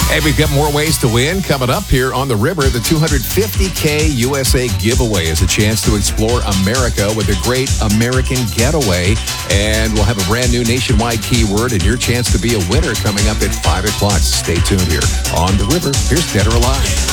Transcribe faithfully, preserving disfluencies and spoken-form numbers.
Hey, we've got more ways to win coming up here on the river. The two hundred fifty K U S A giveaway is a chance to explore America with a great American getaway. And we'll have a brand new nationwide keyword and your chance to be a winner coming up at five o'clock. Stay tuned here on the river. Here's Dead or Alive.